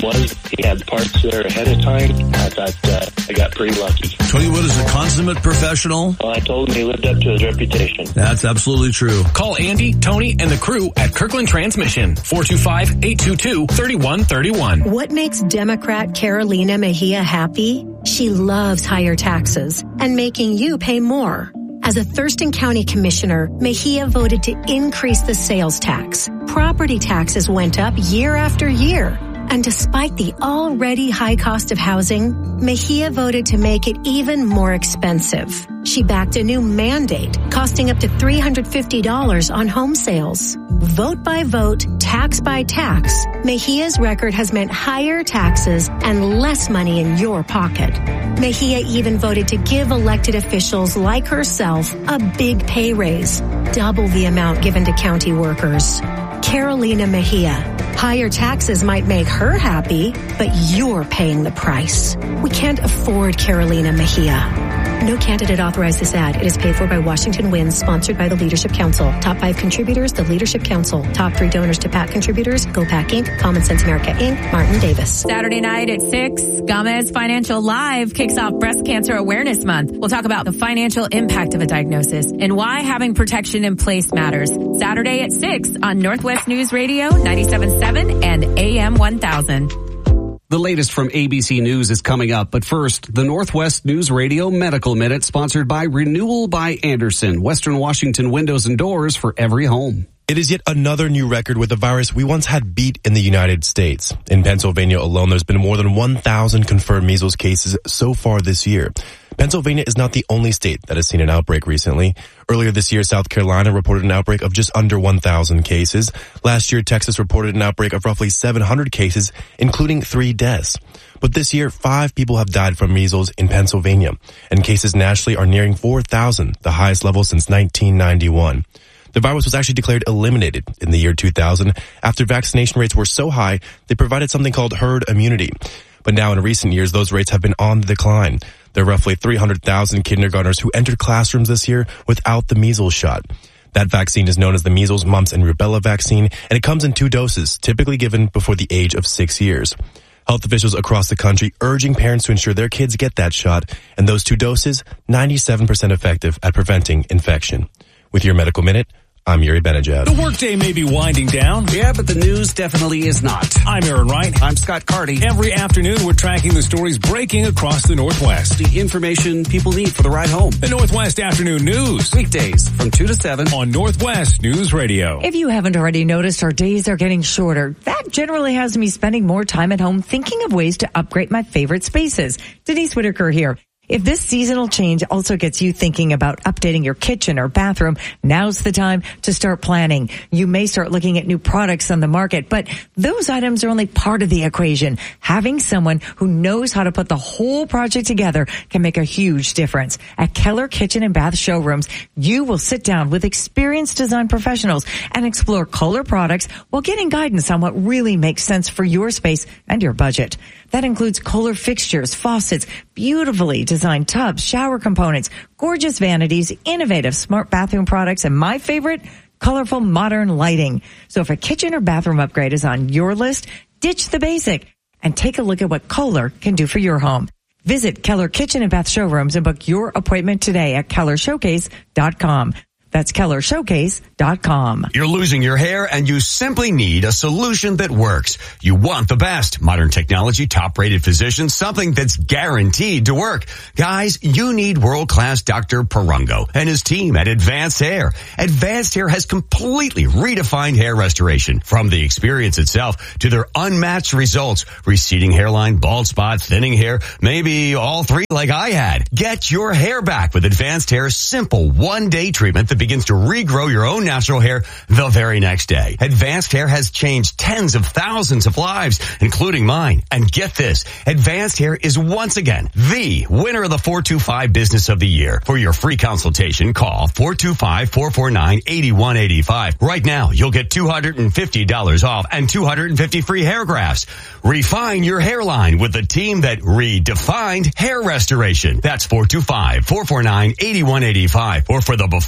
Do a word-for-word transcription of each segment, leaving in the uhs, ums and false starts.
was he had parts there ahead of time. I thought uh, I got pretty lucky. Tony Wood is a consummate professional. Well, I told him he lived up to his reputation. That's absolutely true. Call Andy, Tony, and the crew at Kirkland Transmission, four two five, eight two two, three one three one. What makes Democrat Carolina Mejia happy? She loves higher taxes and making you pay more. As a Thurston County Commissioner, Mejia voted to increase the sales tax. Property taxes went up year after year. And despite the already high cost of housing, Mejia voted to make it even more expensive. She backed a new mandate costing up to three hundred fifty dollars on home sales. Vote by vote, tax by tax, Mejia's record has meant higher taxes and less money in your pocket. Mejia even voted to give elected officials like herself a big pay raise, double the amount given to county workers. Carolina Mejia. Higher taxes might make her happy, but you're paying the price. We can't afford Carolina Mejia. No candidate authorized this ad. It is paid for by Washington Wins, sponsored by the Leadership Council. Top five contributors, the Leadership Council. Top three donors to PAC contributors, Go PAC Incorporated, Common Sense America Incorporated, Martin Davis. Saturday night at six, Gomez Financial Live kicks off Breast Cancer Awareness Month. We'll talk about the financial impact of a diagnosis and why having protection in place matters. Saturday at six on Northwest News Radio, ninety-seven point seven and A M one thousand. The latest from A B C News is coming up, but first, the Northwest News Radio Medical Minute, sponsored by Renewal by Andersen, Western Washington windows and doors for every home. It is yet another new record with a virus we once had beat in the United States. In Pennsylvania alone, there's been more than one thousand confirmed measles cases so far this year. Pennsylvania is not the only state that has seen an outbreak recently. Earlier this year, South Carolina reported an outbreak of just under one thousand cases. Last year, Texas reported an outbreak of roughly seven hundred cases, including three deaths. But this year, five people have died from measles in Pennsylvania, and cases nationally are nearing four thousand, the highest level since nineteen ninety-one. The virus was actually declared eliminated in the year two thousand after vaccination rates were so high they provided something called herd immunity. But now in recent years, those rates have been on the decline. There are roughly three hundred thousand kindergartners who entered classrooms this year without the measles shot. That vaccine is known as the measles, mumps, and rubella vaccine, and it comes in two doses, typically given before the age of six years. Health officials across the country urging parents to ensure their kids get that shot, and those two doses, ninety-seven percent effective at preventing infection. With your Medical Minute, I'm Yuri Benajad. The workday may be winding down. Yeah, but the news definitely is not. I'm Aaron Wright. I'm Scott Carty. Every afternoon, we're tracking the stories breaking across the Northwest. The information people need for the ride home. The Northwest Afternoon News. Weekdays from two to seven on Northwest News Radio. If you haven't already noticed, our days are getting shorter. That generally has me spending more time at home thinking of ways to upgrade my favorite spaces. Denise Whitaker here. If this seasonal change also gets you thinking about updating your kitchen or bathroom, now's the time to start planning. You may start looking at new products on the market, but those items are only part of the equation. Having someone who knows how to put the whole project together can make a huge difference. At Keller Kitchen and Bath Showrooms, you will sit down with experienced design professionals and explore Kohler products while getting guidance on what really makes sense for your space and your budget. That includes Kohler fixtures, faucets, beautifully designed tubs, shower components, gorgeous vanities, innovative smart bathroom products, and my favorite, colorful modern lighting. So if a kitchen or bathroom upgrade is on your list, ditch the basic and take a look at what Kohler can do for your home. Visit Keller Kitchen and Bath Showrooms and book your appointment today at keller showcase dot com. That's keller showcase dot com. You're losing your hair and you simply need a solution that works. You want the best. Modern technology, top-rated physicians, something that's guaranteed to work. Guys, you need world-class Doctor Perungo and his team at Advanced Hair. Advanced Hair has completely redefined hair restoration. From the experience itself to their unmatched results. Receding hairline, bald spot, thinning hair, maybe all three like I had. Get your hair back with Advanced Hair's simple one-day treatment that begins to regrow your own natural hair the very next day. Advanced Hair has changed tens of thousands of lives, including mine. And get this, Advanced Hair is once again the winner of the four two five Business of the Year. For your free consultation, call four two five, four four nine, eight one eight five. Right now, you'll get two hundred fifty dollars off and two hundred fifty free hair grafts. Refine your hairline with the team that redefined hair restoration. That's four two five, four four nine, eight one eight five. Or for the before and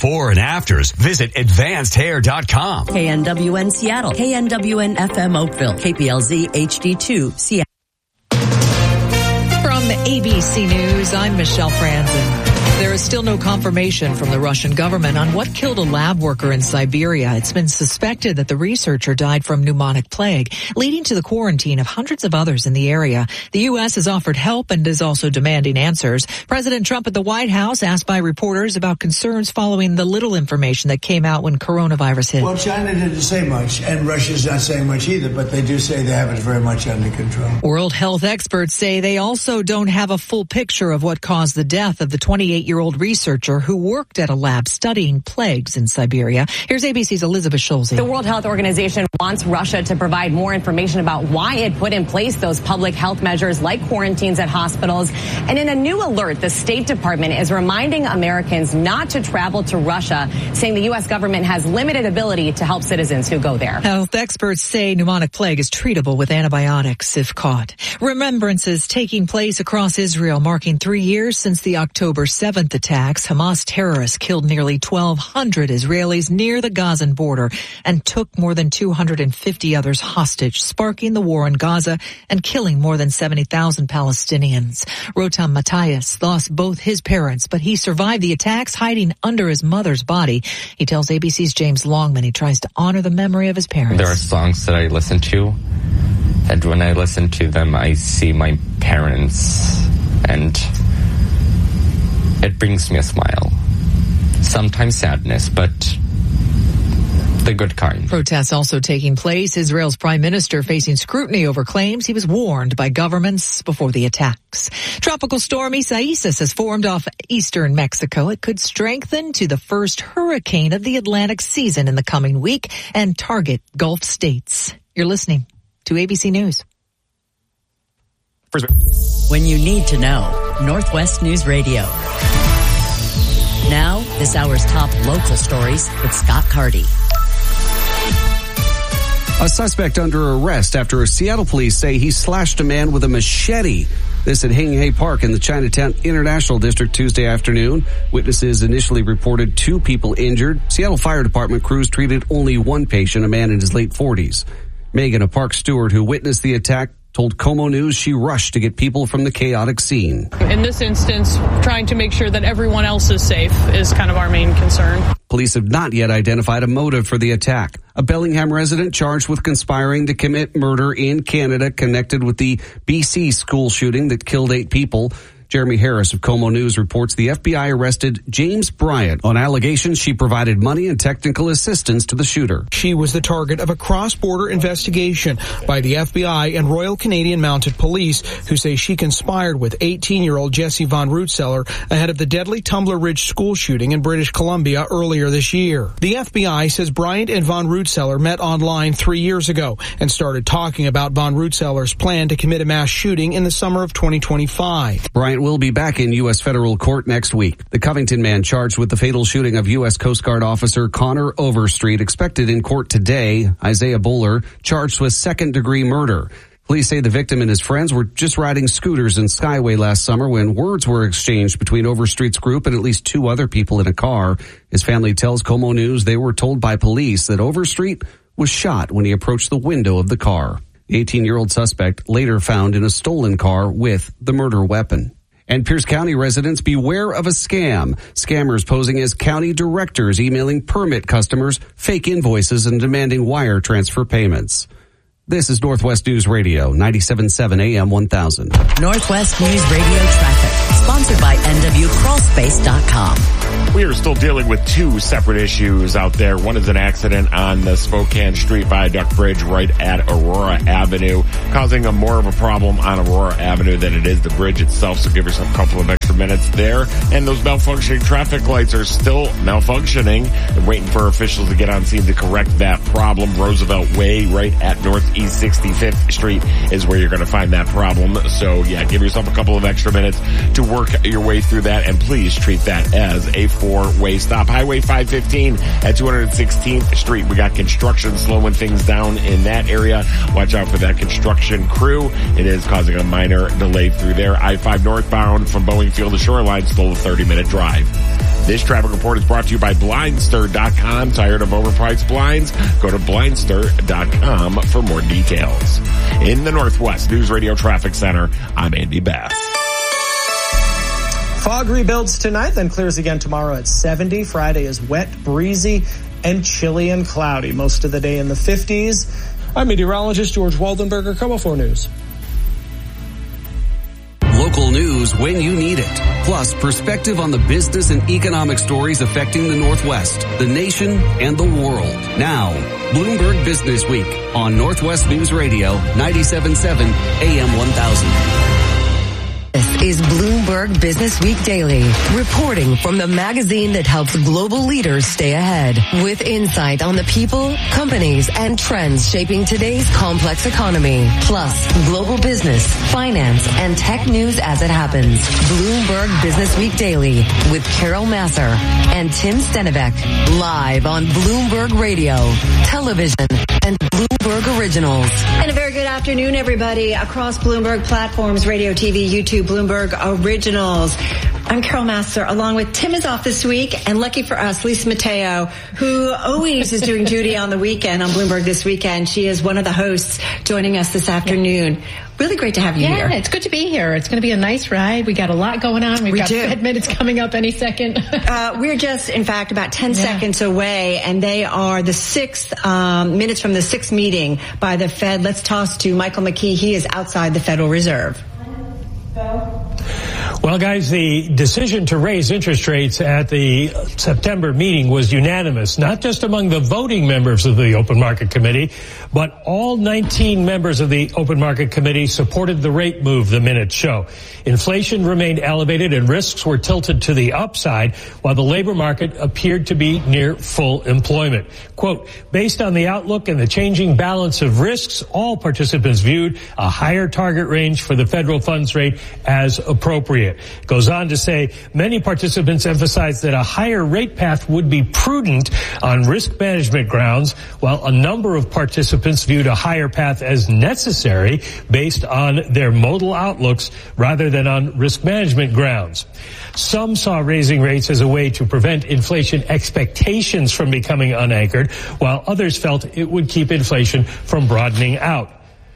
afters. Visit advanced hair dot com. K N W N Seattle, K N W N F M Oakville, K P L Z H D two Seattle. From A B C News, I'm Michelle Franzen. There is still no confirmation from the Russian government on what killed a lab worker in Siberia. It's been suspected that the researcher died from pneumonic plague, leading to the quarantine of hundreds of others in the area. The U S has offered help and is also demanding answers. President Trump at the White House asked by reporters about concerns following the little information that came out when coronavirus hit. Well, China didn't say much, and Russia's not saying much either, but they do say they have it very much under control. World health experts say they also don't have a full picture of what caused the death of the twenty-eight-year-old researcher who worked at a lab studying plagues in Siberia. Here's A B C's Elizabeth Schulze. The World Health Organization wants Russia to provide more information about why it put in place those public health measures like quarantines at hospitals. And in a new alert, the State Department is reminding Americans not to travel to Russia, saying the U S government has limited ability to help citizens who go there. Health experts say pneumonic plague is treatable with antibiotics if caught. Remembrances taking place across Israel, marking three years since the October seventh attacks. Hamas terrorists killed nearly twelve hundred Israelis near the Gazan border and took more than two hundred fifty others hostage, sparking the war in Gaza and killing more than seventy thousand Palestinians. Rotam Matthias lost both his parents, but he survived the attacks hiding under his mother's body. He tells A B C's James Longman he tries to honor the memory of his parents. There are songs that I listen to, and when I listen to them, I see my parents, and it brings me a smile. Sometimes sadness, but the good kind. Protests also taking place. Israel's prime minister facing scrutiny over claims he was warned by governments before the attacks. Tropical storm Isaias has formed off eastern Mexico. It could strengthen to the first hurricane of the Atlantic season in the coming week and target Gulf states. You're listening to A B C News. When you need to know, Northwest News Radio. Now, this hour's top local stories with Scott Carty. A suspect under arrest after Seattle police say he slashed a man with a machete. This at Hing Hay Park in the Chinatown International District Tuesday afternoon. Witnesses initially reported two people injured. Seattle Fire Department crews treated only one patient, a man in his late forties. Megan, a park steward who witnessed the attack, told KOMO News she rushed to get people from the chaotic scene. In this instance, trying to make sure that everyone else is safe is kind of our main concern. Police have not yet identified a motive for the attack. A Bellingham resident charged with conspiring to commit murder in Canada connected with the B C school shooting that killed eight people. Jeremy Harris of KOMO News reports the F B I arrested James Bryant on allegations she provided money and technical assistance to the shooter. She was the target of a cross-border investigation by the F B I and Royal Canadian Mounted Police, who say she conspired with eighteen-year-old Jesse Von Rootseller ahead of the deadly Tumbler Ridge school shooting in British Columbia earlier this year. The F B I says Bryant and Von Rootseller met online three years ago and started talking about Von Rootseller's plan to commit a mass shooting in the summer of twenty twenty-five. Bryant will be back in U S federal court next week. The Covington man charged with the fatal shooting of U S Coast Guard officer Connor Overstreet expected in court today. Isaiah Bowler charged with second-degree murder. Police say the victim and his friends were just riding scooters in Skyway last summer when words were exchanged between Overstreet's group and at least two other people in a car. His family tells KOMO News they were told by police that Overstreet was shot when he approached the window of the car. The eighteen-year-old suspect later found in a stolen car with the murder weapon. And Pierce County residents beware of a scam. Scammers posing as county directors emailing permit customers fake invoices and demanding wire transfer payments. This is Northwest News Radio, ninety-seven point seven A M one thousand. Northwest News Radio traffic, sponsored by N W Crawl Space dot com. We are still dealing with two separate issues out there. One is an accident on the Spokane Street Viaduct Bridge right at Aurora Avenue, causing a more of a problem on Aurora Avenue than it is the bridge itself. So give yourself a couple of extra minutes there. And those malfunctioning traffic lights are still malfunctioning. They're waiting for officials to get on scene to correct that problem. Roosevelt Way right at Northeast sixty-fifth Street is where you're going to find that problem. So yeah, give yourself a couple of extra minutes to to work your way through that, and please treat that as a four-way stop. Highway five fifteen at two hundred sixteenth Street. We got construction slowing things down in that area. Watch out for that construction crew. It is causing a minor delay through there. I five northbound from Boeing Field to Shoreline, still a thirty-minute drive. This traffic report is brought to you by Blindster dot com. Tired of overpriced blinds? Go to Blindster dot com for more details. In the Northwest News Radio Traffic Center, I'm Andy Bass. Fog rebuilds tonight, then clears again tomorrow at seventy. Friday is wet, breezy, and chilly and cloudy. Most of the day in the fifties. I'm meteorologist George Waldenberger, KOMO four News. Local news when you need it. Plus, perspective on the business and economic stories affecting the Northwest, the nation, and the world. Now, Bloomberg Business Week on Northwest News Radio, ninety-seven point seven A M one thousand. This is Bloomberg Business Week Daily, reporting from the magazine that helps global leaders stay ahead, with insight on the people, companies, and trends shaping today's complex economy, plus global business, finance, and tech news as it happens. Bloomberg Business Week Daily with Carol Masser and Tim Stenivek, live on Bloomberg Radio, television, and Bloomberg Originals. And a very good afternoon, everybody, across Bloomberg platforms, radio, T V, YouTube, Bloomberg Originals. I'm Carol Masser, along with Tim is off this week, and lucky for us, Lisa Mateo, who always is doing duty on the weekend on Bloomberg this weekend. She is one of the hosts joining us this afternoon. Really great to have you yeah, here. Yeah, it's good to be here. It's going to be a nice ride. We got a lot going on. We've we got do. Fed minutes coming up any second. uh, we're just, in fact, about ten yeah. seconds away, and they are the sixth um, minutes from the sixth meeting by the Fed. Let's toss to Michael McKee. He is outside the Federal Reserve. Well, guys, the decision to raise interest rates at the September meeting was unanimous, not just among the voting members of the Open Market Committee, but all nineteen members of the Open Market Committee supported the rate move, the minutes show. Inflation remained elevated and risks were tilted to the upside, while the labor market appeared to be near full employment. Quote, based on the outlook and the changing balance of risks, all participants viewed a higher target range for the federal funds rate as appropriate. It goes on to say many participants emphasized that a higher rate path would be prudent on risk management grounds, while a number of participants viewed a higher path as necessary based on their modal outlooks rather than on risk management grounds. Some saw raising rates as a way to prevent inflation expectations from becoming unanchored, while others felt it would keep inflation from broadening out.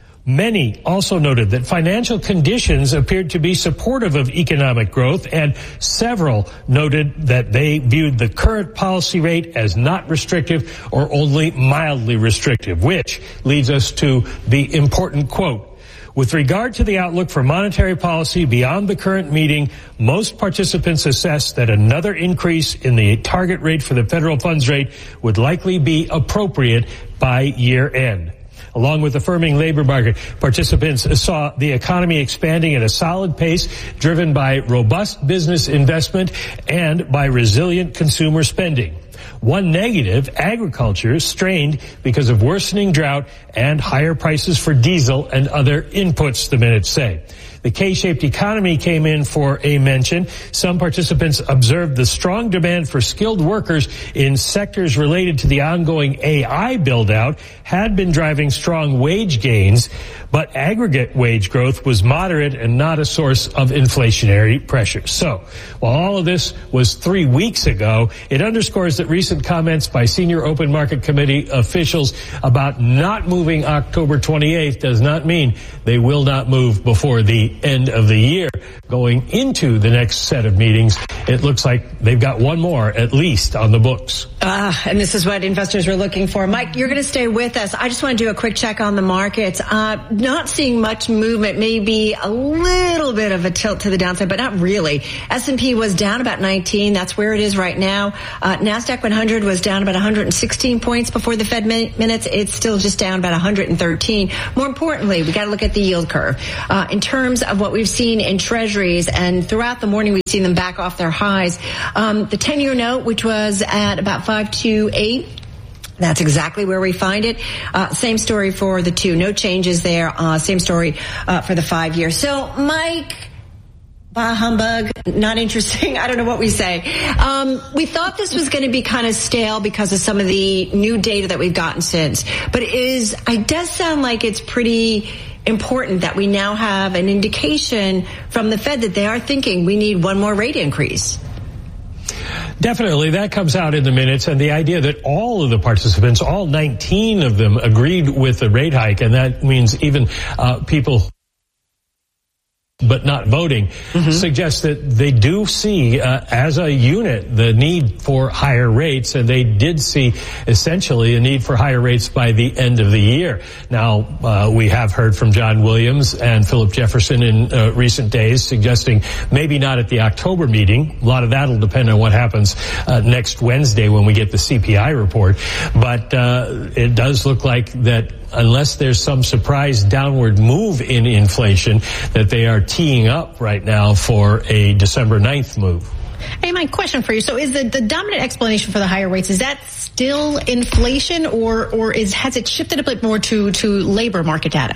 Many also noted that financial conditions appeared to be supportive of economic growth, and several noted that they viewed the current policy rate as not restrictive or only mildly restrictive, which leads us to the important quote. With regard to the outlook for monetary policy beyond the current meeting, most participants assessed that another increase in the target rate for the federal funds rate would likely be appropriate by year end. Along with the firming labor market, participants saw the economy expanding at a solid pace, driven by robust business investment and by resilient consumer spending. One negative, agriculture, strained because of worsening drought and higher prices for diesel and other inputs, the minutes say. The K-shaped economy came in for a mention. Some participants observed the strong demand for skilled workers in sectors related to the ongoing A I build-out had been driving strong wage gains, but aggregate wage growth was moderate and not a source of inflationary pressure. So, while all of this was three weeks ago, it underscores that recent comments by senior Open Market Committee officials about not moving October twenty-eighth does not mean they will not move before the end of the year. Going into the next set of meetings, it looks like they've got one more at least on the books. Uh, and this is what investors were looking for. Mike, you're going to stay with us. I just want to do a quick check on the markets. Uh, not seeing much movement, maybe a little bit of a tilt to the downside, but not really. S and P was down about nineteen. That's where it is right now. Uh, NASDAQ one hundred was down about one hundred sixteen points before the Fed minutes. It's still just down about one hundred thirteen. More importantly, we got to look at the yield curve. Uh, in terms of what we've seen in treasuries, and throughout the morning we've seen them back off their highs. Um, the ten-year note, which was at about five two eight, that's exactly where we find it. Uh, same story for the two. No changes there. Uh, same story uh, for the five year. So, Mike, bah humbug, not interesting. I don't know what we say. Um, we thought this was going to be kind of stale because of some of the new data that we've gotten since. But it is, it does sound like it's pretty important that we now have an indication from the Fed that they are thinking we need one more rate increase. Definitely. That comes out in the minutes, and the idea that all of the participants, all nineteen of them, agreed with the rate hike, and that means even uh, people but not voting, mm-hmm. suggests that they do see, uh, as a unit, the need for higher rates, and they did see essentially a need for higher rates by the end of the year. Now, uh, we have heard from John Williams and Philip Jefferson in uh, recent days suggesting maybe not at the October meeting. A lot of that will depend on what happens uh, next Wednesday when we get the C P I report. But uh, it does look like that unless there's some surprise downward move in inflation, that they are teeing up right now for a December ninth move. Hey, my question for you. So is the, the dominant explanation for the higher rates, is that still inflation, or, or is, has it shifted a bit more to, to labor market data?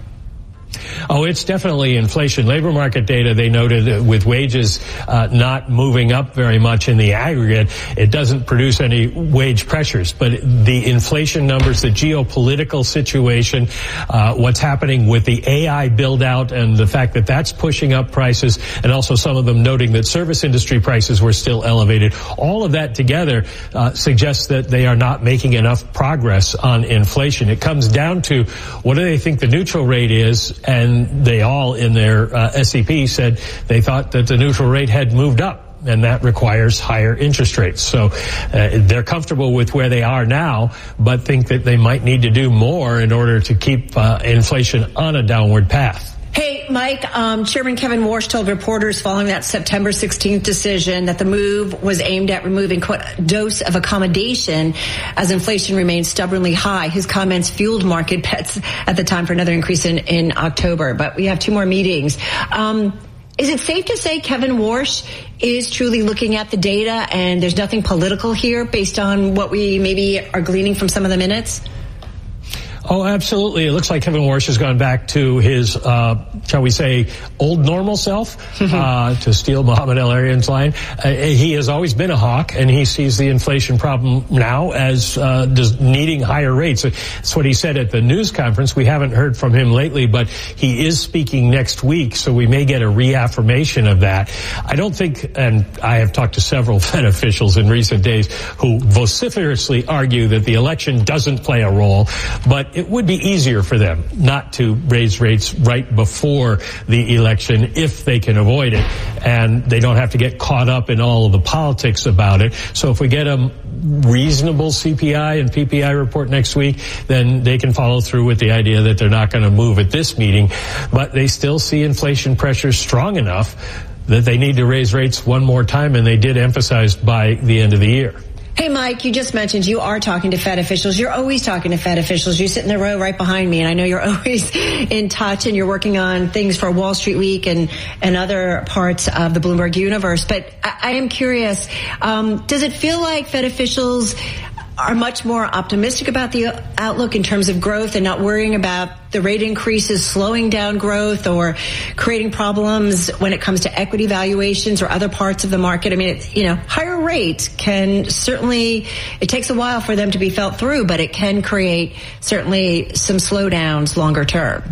Oh, it's definitely inflation. Labor market data, they noted, uh, with wages uh, not moving up very much in the aggregate, it doesn't produce any wage pressures. But the inflation numbers, the geopolitical situation, uh, what's happening with the A I build-out and the fact that that's pushing up prices, and also some of them noting that service industry prices were still elevated, all of that together uh, suggests that they are not making enough progress on inflation. It comes down to what do they think the neutral rate is, and they all in their uh, S E P said they thought that the neutral rate had moved up, and that requires higher interest rates. So uh, they're comfortable with where they are now, but think that they might need to do more in order to keep uh, inflation on a downward path. Hey, Mike, um, Chairman Kevin Warsh told reporters following that September sixteenth decision that the move was aimed at removing, quote, a dose of accommodation as inflation remains stubbornly high. His comments fueled market bets at the time for another increase in, in October. But we have two more meetings. Um, is it safe to say Kevin Warsh is truly looking at the data and there's nothing political here based on what we maybe are gleaning from some of the minutes? Oh, absolutely. It looks like Kevin Warsh has gone back to his, uh, shall we say, old normal self, uh, to steal Mohammed El-Arian's line. Uh, he has always been a hawk, and he sees the inflation problem now as uh, does needing higher rates. That's what he said at the news conference. We haven't heard from him lately, but he is speaking next week, so we may get a reaffirmation of that. I don't think, and I have talked to several Fed officials in recent days who vociferously argue that the election doesn't play a role, but it would be easier for them not to raise rates right before the election if they can avoid it, and they don't have to get caught up in all of the politics about it. So if we get a reasonable C P I and P P I report next week, then they can follow through with the idea that they're not going to move at this meeting, but they still see inflation pressures strong enough that they need to raise rates one more time, and they did emphasize by the end of the year. Hey, Mike, you just mentioned you are talking to Fed officials. You're always talking to Fed officials. You sit in the row right behind me, and I know you're always in touch, and you're working on things for Wall Street Week and, and other parts of the Bloomberg universe. But I, I am curious, um, does it feel like Fed officials are much more optimistic about the outlook in terms of growth and not worrying about the rate increases slowing down growth or creating problems when it comes to equity valuations or other parts of the market? I mean, it, you know, higher rates can certainly, it takes a while for them to be felt through, but it can create certainly some slowdowns longer term.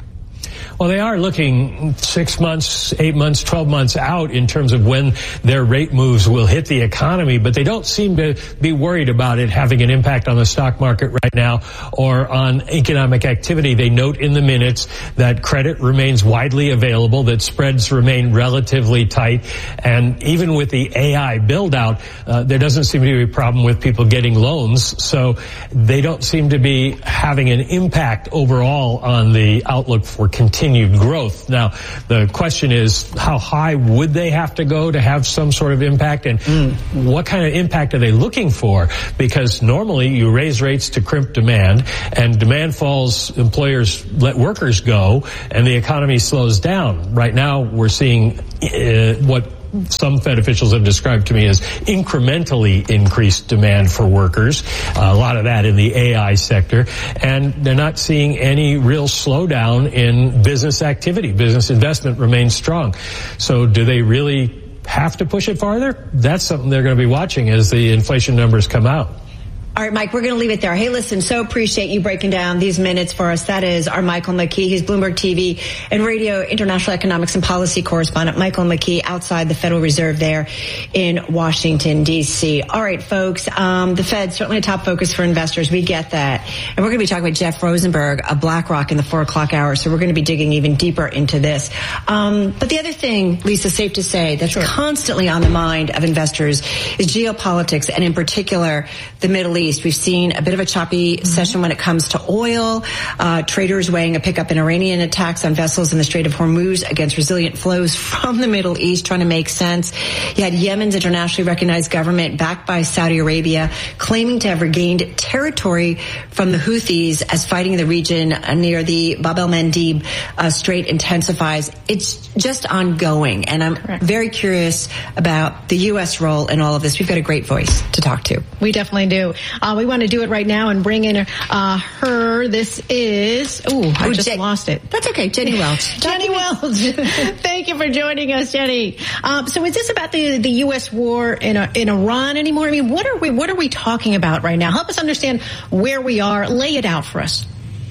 Well, they are looking six months, eight months, twelve months out in terms of when their rate moves will hit the economy, but they don't seem to be worried about it having an impact on the stock market right now or on economic activity. They note in the minutes that credit remains widely available, that spreads remain relatively tight, and even with the A I build-out, uh, there doesn't seem to be a problem with people getting loans, so they don't seem to be having an impact overall on the outlook for continued continued growth. Now, the question is, how high would they have to go to have some sort of impact, and mm. what kind of impact are they looking for? Because normally you raise rates to crimp demand, and demand falls, employers let workers go, and the economy slows down. Right now, we're seeing uh, what some Fed officials have described to me as incrementally increased demand for workers, a lot of that in the A I sector, and they're not seeing any real slowdown in business activity. Business investment remains strong. So do they really have to push it farther? That's something they're going to be watching as the inflation numbers come out. All right, Mike, we're going to leave it there. Hey, listen, so appreciate you breaking down these minutes for us. That is our Michael McKee. He's Bloomberg T V and radio international economics and policy correspondent. Michael McKee outside the Federal Reserve there in Washington, D C. All right, folks, um, the Fed, certainly a top focus for investors. We get that. And we're going to be talking with Jeff Rosenberg of BlackRock in the four o'clock hour. So we're going to be digging even deeper into this. Um, but the other thing, Lisa, safe to say, that's sure. constantly on the mind of investors is geopolitics, and in particular, the Middle East. We've seen a bit of a choppy mm-hmm. session when it comes to oil. Uh, traders weighing a pickup in Iranian attacks on vessels in the Strait of Hormuz against resilient flows from the Middle East, trying to make sense. You had Yemen's internationally recognized government, backed by Saudi Arabia, claiming to have regained territory from the Houthis as fighting in the region near the Bab el-Mandeb uh, Strait intensifies. It's just ongoing, and I'm Correct. very curious about the U S role in all of this. We've got a great voice to talk to. We definitely do. Uh, we want to do it right now and bring in uh, her. This is, ooh, I oh, just Jen- lost it. That's okay, Jenny Welch. Jenny Welch. Thank you for joining us, Jenny. Um, so is this about the, the U S war in uh, in Iran anymore? I mean, what are we what are we talking about right now? Help us understand where we are. Lay it out for us.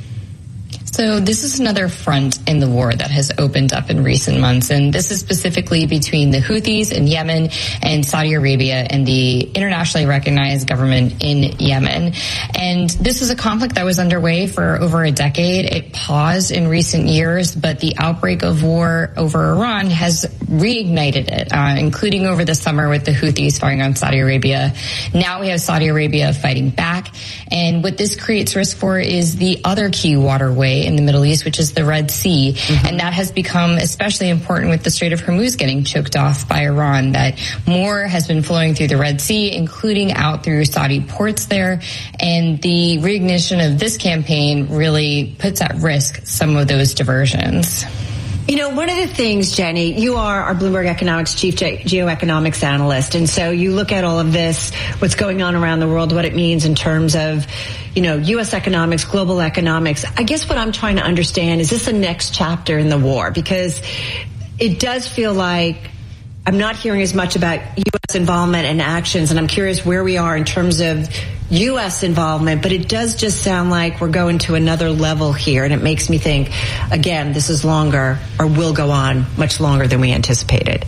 So this is another front in the war that has opened up in recent months, and this is specifically between the Houthis in Yemen and Saudi Arabia and the internationally recognized government in Yemen. And this is a conflict that was underway for over a decade. It paused in recent years, but the outbreak of war over Iran has reignited it, uh, including over the summer with the Houthis firing on Saudi Arabia. Now we have Saudi Arabia fighting back, and what this creates risk for is the other key waterway in the Middle East, which is the Red Sea. Mm-hmm. And that has become especially important with the Strait of Hormuz getting choked off by Iran, that more has been flowing through the Red Sea, including out through Saudi ports there. And the reignition of this campaign really puts at risk some of those diversions. You know, one of the things, Jenny, you are our Bloomberg Economics chief ge- geoeconomics analyst. And so you look at all of this, what's going on around the world, what it means in terms of, you know, U S economics, global economics. I guess what I'm trying to understand, is this the next chapter in the war? Because it does feel like I'm not hearing as much about U S involvement and actions, and I'm curious where we are in terms of U S involvement, but it does just sound like we're going to another level here, and it makes me think, again, this is longer, or will go on much longer than we anticipated.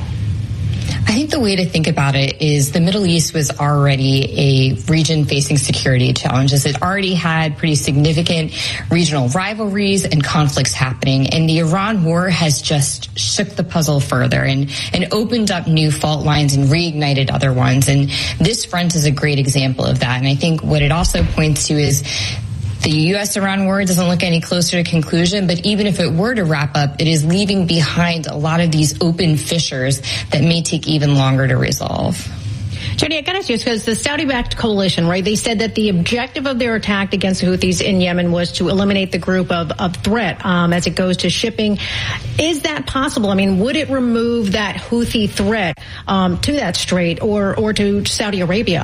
I think the way to think about it is the Middle East was already a region facing security challenges. It already had pretty significant regional rivalries and conflicts happening, and the Iran war has just shook the puzzle further and, and opened up new fault lines and reignited other ones. And this front is a great example of that. And I think what it also points to is the U S-Iran war doesn't look any closer to conclusion, but even if it were to wrap up, it is leaving behind a lot of these open fissures that may take even longer to resolve. Jenny, I got to ask you, because the Saudi-backed coalition, right, they said that the objective of their attack against the Houthis in Yemen was to eliminate the group of, of threat um, as it goes to shipping. Is that possible? I mean, would it remove that Houthi threat um, to that strait or, or to Saudi Arabia?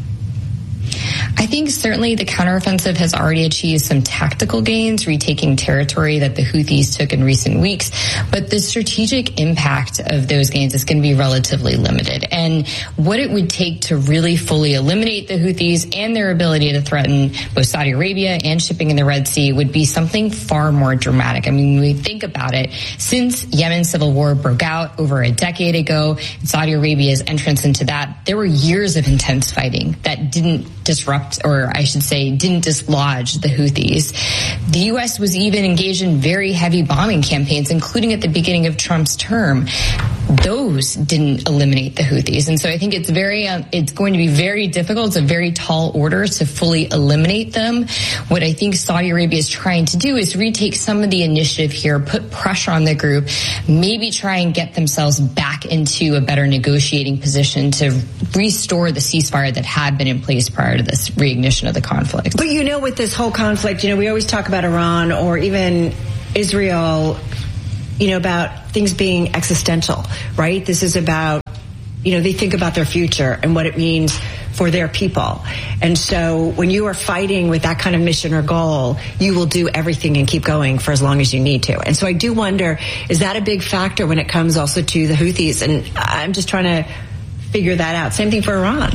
I think certainly the counteroffensive has already achieved some tactical gains, retaking territory that the Houthis took in recent weeks. But the strategic impact of those gains is going to be relatively limited. And what it would take to really fully eliminate the Houthis and their ability to threaten both Saudi Arabia and shipping in the Red Sea would be something far more dramatic. I mean, when we think about it, since Yemen's civil war broke out over a decade ago, and Saudi Arabia's entrance into that, there were years of intense fighting that didn't disrupt, or I should say, didn't dislodge the Houthis. The U S was even engaged in very heavy bombing campaigns, including at the beginning of Trump's term. Those didn't eliminate the Houthis. And so I think it's very, uh, it's going to be very difficult. It's a very tall order to fully eliminate them. What I think Saudi Arabia is trying to do is retake some of the initiative here, put pressure on the group, maybe try and get themselves back into a better negotiating position to restore the ceasefire that had been in place prior to this reignition of the conflict. But you know, with this whole conflict, you know, we always talk about Iran or even Israel you know, about things being existential, right? This is about, you know, they think about their future and what it means for their people. And so when you are fighting with that kind of mission or goal, you will do everything and keep going for as long as you need to. And so I do wonder, is that a big factor when it comes also to the Houthis? And I'm just trying to figure that out. Same thing for Iran.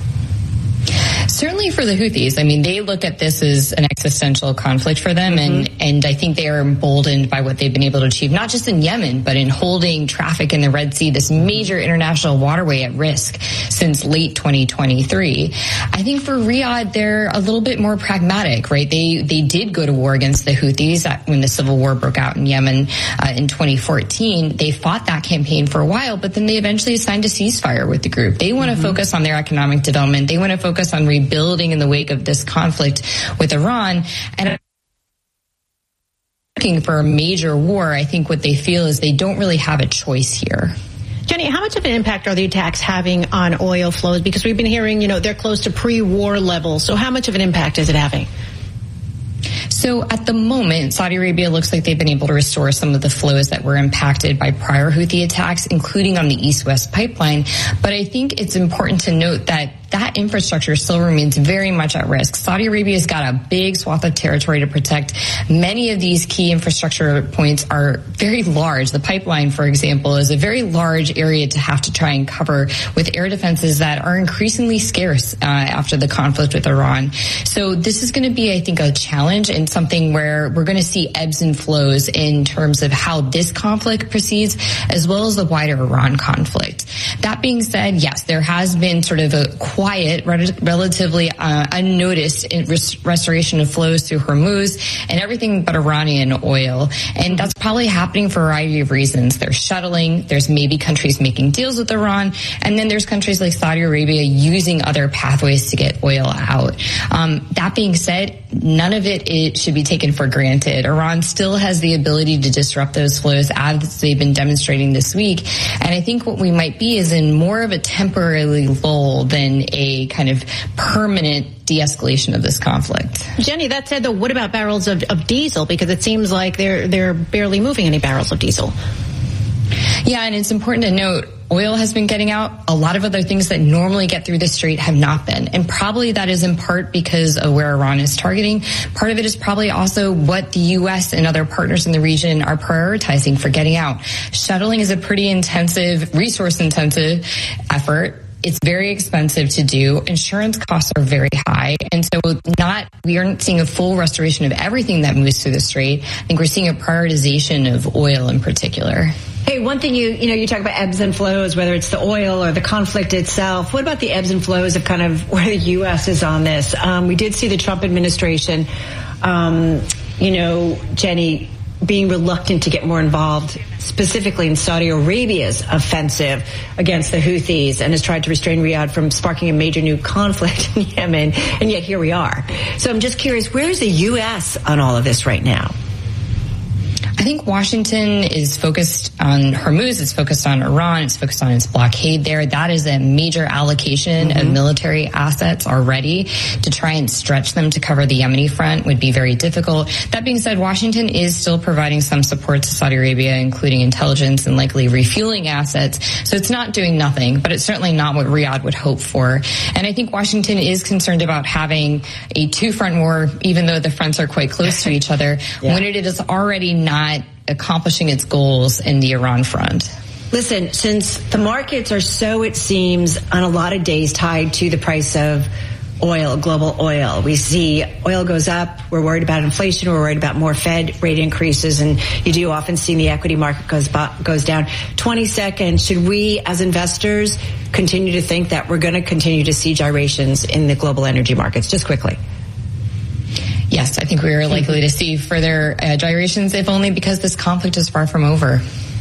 Certainly for the Houthis. I mean, they look at this as an existential conflict for them, mm-hmm. and, and I think they are emboldened by what they've been able to achieve, not just in Yemen, but in holding traffic in the Red Sea, this major international waterway, at risk since late twenty twenty-three. I think for Riyadh, they're a little bit more pragmatic, right? They they did go to war against the Houthis when the civil war broke out in Yemen uh, in twenty fourteen. They fought that campaign for a while, but then they eventually signed a ceasefire with the group. They want to mm-hmm. focus on their economic development. They want to focus on rebuilding in the wake of this conflict with Iran. And looking for a major war, I think what they feel is they don't really have a choice here. Jenny, how much of an impact are the attacks having on oil flows? Because we've been hearing, you know, they're close to pre-war levels. So how much of an impact is it having? So at the moment, Saudi Arabia looks like they've been able to restore some of the flows that were impacted by prior Houthi attacks, including on the East-West pipeline. But I think it's important to note that that infrastructure still remains very much at risk. Saudi Arabia's got a big swath of territory to protect. Many of these key infrastructure points are very large. The pipeline, for example, is a very large area to have to try and cover with air defenses that are increasingly scarce uh, after the conflict with Iran. So this is going to be, I think, a challenge and something where we're going to see ebbs and flows in terms of how this conflict proceeds, as well as the wider Iran conflict. That being said, yes, there has been sort of a quiet, relatively uh, unnoticed res- restoration of flows through Hormuz and everything but Iranian oil. And that's probably happening for a variety of reasons. There's shuttling, there's maybe countries making deals with Iran, and then there's countries like Saudi Arabia using other pathways to get oil out. Um, that being said, none of it, it should be taken for granted. Iran still has the ability to disrupt those flows as they've been demonstrating this week. And I think what we might be is in more of a temporary lull than a kind of permanent de-escalation of this conflict. Jenny, that said, though, what about barrels of, of diesel? Because it seems like they're they're barely moving any barrels of diesel. Yeah, and it's important to note, oil has been getting out. A lot of other things that normally get through the strait have not been. And probably that is in part because of where Iran is targeting. Part of it is probably also what the U S and other partners in the region are prioritizing for getting out. Shuttling is a pretty intensive, resource-intensive effort. It's very expensive to do. Insurance costs are very high. And so not, we aren't seeing a full restoration of everything that moves through the strait. I think we're seeing a prioritization of oil in particular. Hey, one thing you, you know, you talk about ebbs and flows, whether it's the oil or the conflict itself. What about the ebbs and flows of kind of where the U S is on this? Um, we did see the Trump administration, um, you know, Jenny, being reluctant to get more involved, specifically in Saudi Arabia's offensive against the Houthis, and has tried to restrain Riyadh from sparking a major new conflict in Yemen, and yet here we are. So I'm just curious, where's the U S on all of this right now? I think Washington is focused on Hormuz, it's focused on Iran, it's focused on its blockade there. That is a major allocation mm-hmm. of military assets already. To try and stretch them to cover the Yemeni front would be very difficult. That being said, Washington is still providing some support to Saudi Arabia, including intelligence and likely refueling assets. So it's not doing nothing, but it's certainly not what Riyadh would hope for. And I think Washington is concerned about having a two-front war, even though the fronts are quite close to each other, yeah. when it is already not accomplishing its goals in the Iran front. Listen, since the markets are so, it seems, on a lot of days tied to the price of oil, global oil. We see oil goes up. We're worried about inflation. We're worried about more Fed rate increases. And you do often see the equity market goes goes down. twenty seconds. Should we, as investors, continue to think that we're going to continue to see gyrations in the global energy markets? Just quickly. Yes, I think we are likely to see further uh, gyrations, if only because this conflict is far from over.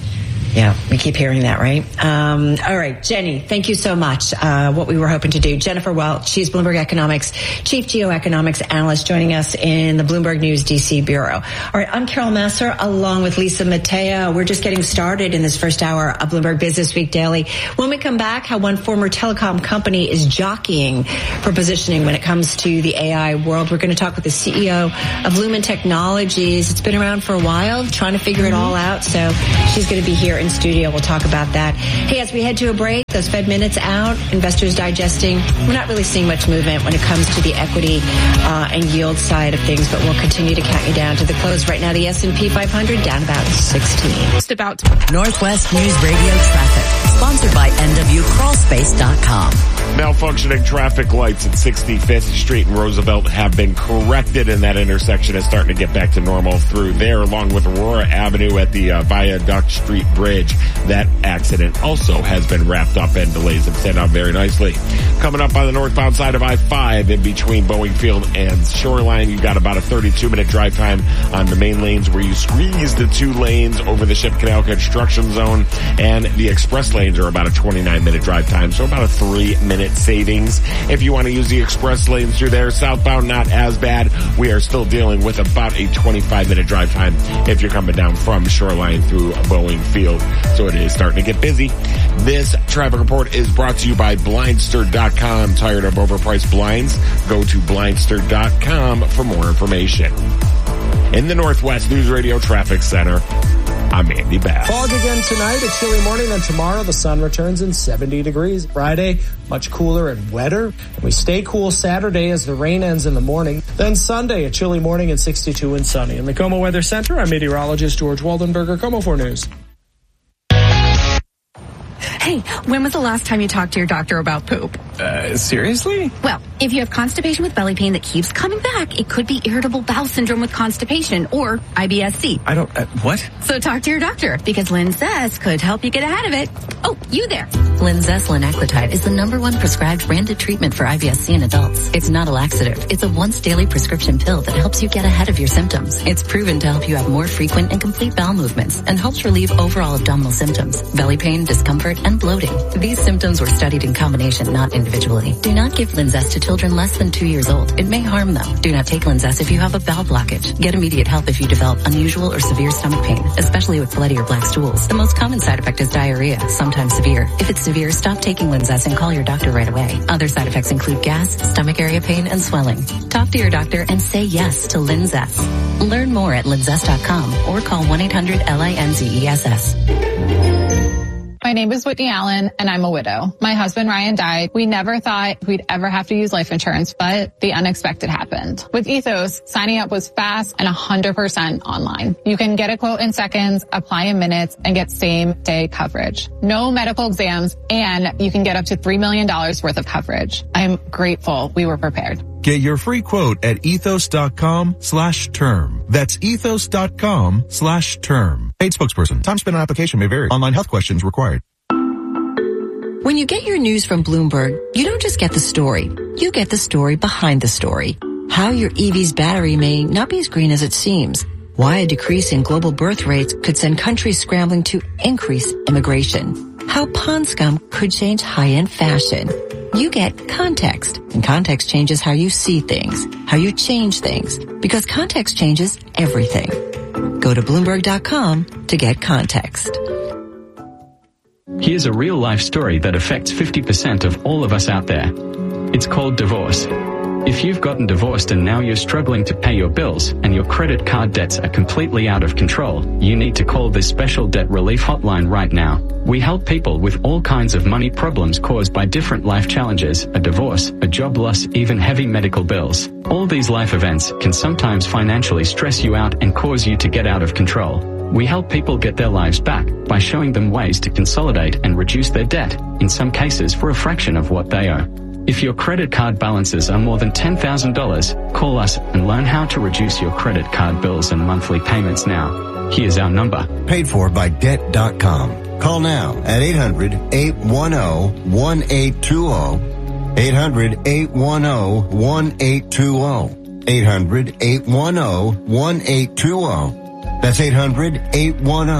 Yeah, we keep hearing that, right? Um, all right, Jenny, thank you so much. Uh, what we were hoping to do. Jennifer Welch, she's Bloomberg Economics Chief Geoeconomics Analyst, joining us in the Bloomberg News D C Bureau. All right, I'm Carol Masser, along with Lisa Mateo. We're just getting started in this first hour of Bloomberg Business Week Daily. When we come back, how one former telecom company is jockeying for positioning when it comes to the A I world. We're going to talk with the C E O of Lumen Technologies. It's been around for a while, trying to figure it all out. So she's going to be here in studio. We'll talk about that. Hey, as we head to a break, those Fed minutes out, investors digesting. We're not really seeing much movement when it comes to the equity uh, and yield side of things, but we'll continue to count you down to the close. Right now, the S and P five hundred down about sixteen. Just about Northwest News Radio traffic, sponsored by N W Crawl Space dot com. Malfunctioning traffic lights at sixty-fifth Street and Roosevelt have been corrected, and that intersection is starting to get back to normal through there, along with Aurora Avenue at the uh, Viaduct Street Bridge. That accident also has been wrapped up, and delays have set out very nicely. Coming up on the northbound side of I five in between Boeing Field and Shoreline, you've got about a thirty-two minute drive time on the main lanes where you squeeze the two lanes over the Ship Canal construction zone, and the express lanes are about a twenty-nine minute drive time, so about a three minute savings. If you want to use the express lanes through there, southbound not as bad. We are still dealing with about a twenty-five minute drive time if you're coming down from Shoreline through Boeing Field. So it is starting to get busy. This traffic report is brought to you by Blindster dot com. Tired of overpriced blinds? Go to Blindster dot com for more information. In the Northwest News Radio Traffic Center, I'm Andy Bass. Fog again tonight, a chilly morning, then tomorrow the sun returns in seventy degrees. Friday, much cooler and wetter. And we stay cool Saturday as the rain ends in the morning. Then Sunday, a chilly morning and sixty-two and sunny. In the KOMO Weather Center, I'm meteorologist George Waldenberger, KOMO four News. Hey, when was the last time you talked to your doctor about poop? Uh, seriously? Well, if you have constipation with belly pain that keeps coming back, it could be irritable bowel syndrome with constipation or I B S C. I don't, uh, what? So talk to your doctor because Linzess could help you get ahead of it. Oh, you there. Linzess linaclotide is the number one prescribed branded treatment for I B S C in adults. It's not a laxative. It's a once daily prescription pill that helps you get ahead of your symptoms. It's proven to help you have more frequent and complete bowel movements and helps relieve overall abdominal symptoms, belly pain, discomfort, and bloating. These symptoms were studied in combination, not individually. Do not give Linzess to children less than two years old. It may harm them. Do not take Linzess if you have a bowel blockage. Get immediate help if you develop unusual or severe stomach pain, especially with bloody or black stools. The most common side effect is diarrhea, sometimes severe. If it's severe, stop taking Linzess and call your doctor right away. Other side effects include gas, stomach area pain, and swelling. Talk to your doctor and say yes to Linzess. Learn more at Linzess dot com or call one eight hundred L I N Z E S S. My name is Whitney Allen, and I'm a widow. My husband, Ryan, died. We never thought we'd ever have to use life insurance, but the unexpected happened. With Ethos, signing up was fast and one hundred percent online. You can get a quote in seconds, apply in minutes, and get same-day coverage. No medical exams, and you can get up to three million dollars worth of coverage. I'm grateful we were prepared. Get your free quote at ethos.com slash term. That's ethos.com slash term. Paid spokesperson. Time spent on application may vary. Online health questions required. When you get your news from Bloomberg, you don't just get the story. You get the story behind the story. How your E V's battery may not be as green as it seems. Why a decrease in global birth rates could send countries scrambling to increase immigration. How pond scum could change high-end fashion. You get context, and context changes how you see things, how you change things, because context changes everything. Go to Bloomberg dot com to get context. Here's a real-life story that affects fifty percent of all of us out there. It's called divorce. If you've gotten divorced and now you're struggling to pay your bills and your credit card debts are completely out of control, you need to call this special debt relief hotline right now. We help people with all kinds of money problems caused by different life challenges, a divorce, a job loss, even heavy medical bills. All these life events can sometimes financially stress you out and cause you to get out of control. We help people get their lives back by showing them ways to consolidate and reduce their debt, in some cases for a fraction of what they owe. If your credit card balances are more than ten thousand dollars, call us and learn how to reduce your credit card bills and monthly payments now. Here's our number. Paid for by debt dot com. Call now at eight hundred, eight one zero, one eight two zero. eight hundred, eight one zero, one eight two zero. eight hundred, eight one zero, one eight two zero. That's eight hundred, eight one zero,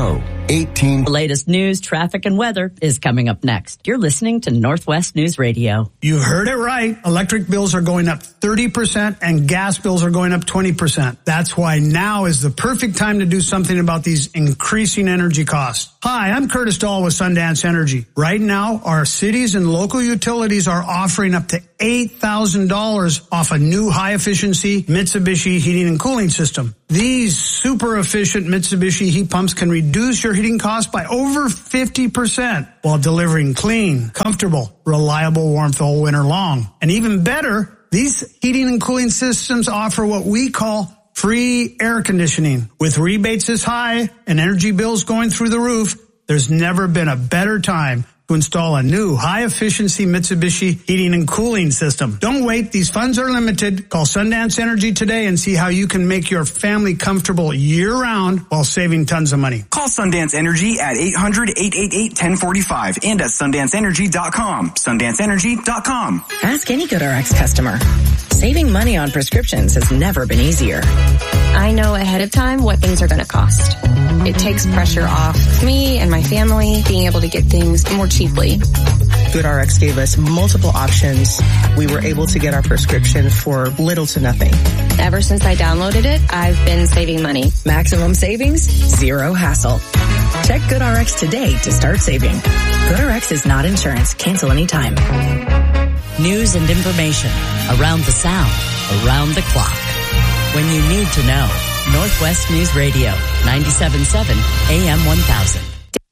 eighteen. The latest news, traffic, and weather is coming up next. You're listening to Northwest News Radio. You heard it right. Electric bills are going up thirty percent and gas bills are going up twenty percent. That's why now is the perfect time to do something about these increasing energy costs. Hi, I'm Curtis Dahl with Sundance Energy. Right now, our cities and local utilities are offering up to eight thousand dollars off a new high-efficiency Mitsubishi heating and cooling system. These super efficient Mitsubishi heat pumps can reduce your heating costs by over fifty percent while delivering clean, comfortable, reliable warmth all winter long. And even better, these heating and cooling systems offer what we call free air conditioning. With rebates this high and energy bills going through the roof, there's never been a better time to install a new high-efficiency Mitsubishi heating and cooling system. Don't wait. These funds are limited. Call Sundance Energy today and see how you can make your family comfortable year-round while saving tons of money. Call Sundance Energy at eight hundred, eight eight eight, one zero four five and at sundance energy dot com. sundance energy dot com. Ask any GoodRx customer. Saving money on prescriptions has never been easier. I know ahead of time what things are going to cost. It takes pressure off me and my family being able to get things more cheaply. GoodRx gave us multiple options. We were able to get our prescription for little to nothing. Ever since I downloaded it, I've been saving money. Maximum savings, zero hassle. Check GoodRx today to start saving. GoodRx is not insurance. Cancel anytime. News and information around the sound, around the clock. When you need to know. Northwest News Radio, ninety-seven point seven A M one thousand.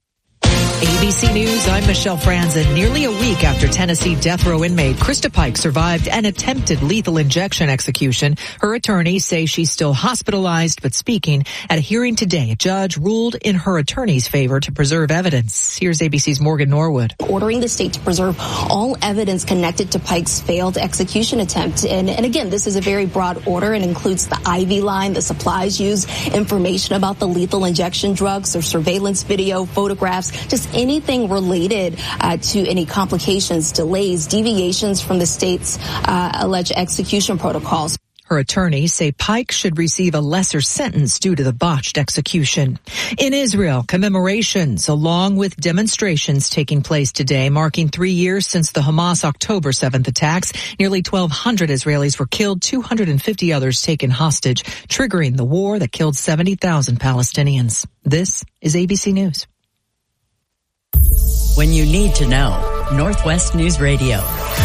A B C News, I'm Michelle Franzen. Nearly a week after Tennessee death row inmate Krista Pike survived an attempted lethal injection execution, her attorneys say she's still hospitalized, but speaking at a hearing today, a judge ruled in her attorney's favor to preserve evidence. Here's A B C's Morgan Norwood. Ordering the state to preserve all evidence connected to Pike's failed execution attempt. And, and again, this is a very broad order and includes the I V line, the supplies used, information about the lethal injection drugs, or surveillance video, photographs, just anything related uh, to any complications, delays, deviations from the state's uh, alleged execution protocols. Her attorneys say Pike should receive a lesser sentence due to the botched execution. In Israel, commemorations along with demonstrations taking place today, marking three years since the Hamas October seventh attacks. Nearly twelve hundred Israelis were killed, two hundred fifty others taken hostage, triggering the war that killed seventy thousand Palestinians. This is A B C News. When you need to know, Northwest News Radio.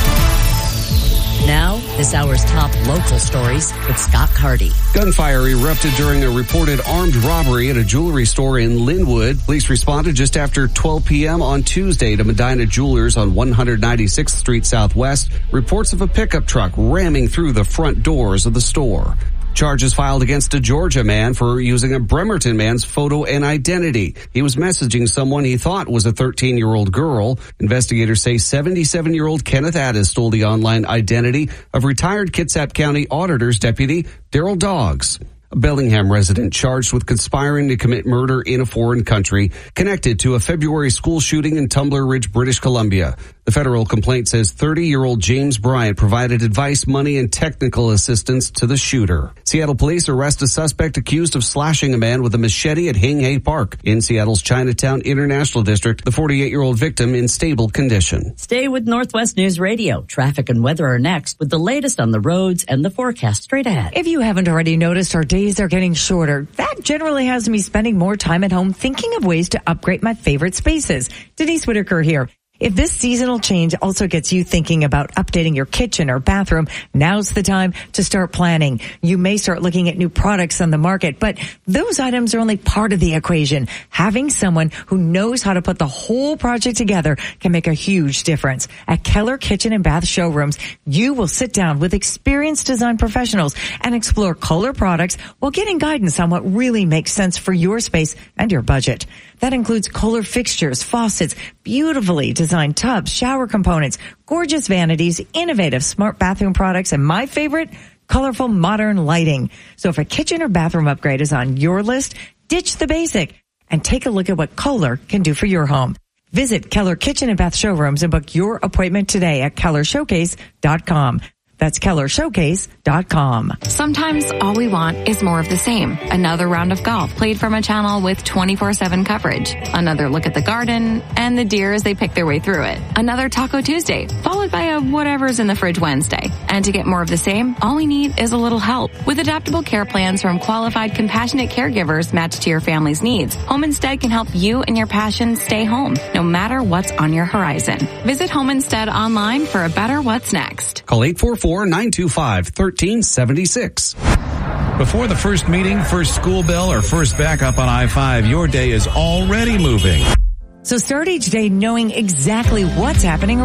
Now, this hour's top local stories with Scott Carty. Gunfire erupted during a reported armed robbery at a jewelry store in Linwood. Police responded just after twelve p.m. on Tuesday to Medina Jewelers on one ninety-sixth Street Southwest. Reports of a pickup truck ramming through the front doors of the store. Charges filed against a Georgia man for using a Bremerton man's photo and identity. He was messaging someone he thought was a thirteen-year-old girl. Investigators say seventy-seven-year-old Kenneth Addis stole the online identity of retired Kitsap County Auditor's Deputy Daryl Doggs. A Bellingham resident charged with conspiring to commit murder in a foreign country, connected to a February school shooting in Tumbler Ridge, British Columbia. The federal complaint says thirty-year-old James Bryant provided advice, money, and technical assistance to the shooter. Seattle police arrest a suspect accused of slashing a man with a machete at Hing Hay Park in Seattle's Chinatown International District. The forty-eight-year-old victim in stable condition. Stay with Northwest News Radio. Traffic and weather are next with the latest on the roads and the forecast straight ahead. If you haven't already noticed, our days are getting shorter. That generally has me spending more time at home thinking of ways to upgrade my favorite spaces. Denise Whitaker here. If this seasonal change also gets you thinking about updating your kitchen or bathroom, now's the time to start planning. You may start looking at new products on the market, but those items are only part of the equation. Having someone who knows how to put the whole project together can make a huge difference. At Keller Kitchen and Bath Showrooms, you will sit down with experienced design professionals and explore Kohler products while getting guidance on what really makes sense for your space and your budget. That includes Kohler fixtures, faucets, beautifully designed tubs, shower components, gorgeous vanities, innovative smart bathroom products, and my favorite, colorful modern lighting. So if a kitchen or bathroom upgrade is on your list, ditch the basic and take a look at what Kohler can do for your home. Visit Keller Kitchen and Bath Showrooms and book your appointment today at keller showcase dot com. That's Keller Showcase dot com. Sometimes all we want is more of the same. Another round of golf played from a channel with twenty-four seven coverage. Another look at the garden and the deer as they pick their way through it. Another Taco Tuesday, followed by a whatever's in the fridge Wednesday. And to get more of the same, all we need is a little help. With adaptable care plans from qualified, compassionate caregivers matched to your family's needs, Home Instead can help you and your passions stay home, no matter what's on your horizon. Visit Home Instead online for a better what's next. Call eight four four, nine two five, one three seven six. Before the first meeting, first school bell, or first backup on I five, your day is already moving. So start each day knowing exactly what's happening